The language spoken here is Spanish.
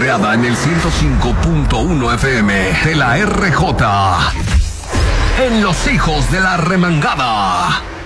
creada en el 105.1 FM de la RJ. En Los Hijos de la Remangada.